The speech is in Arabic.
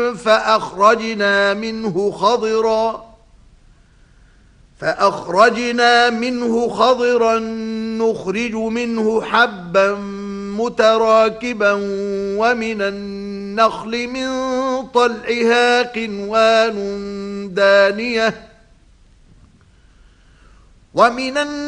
فأخرجنا منه خضرا نخرج منه حبا متراكبا ومن النخل من طلعها قنوان دانية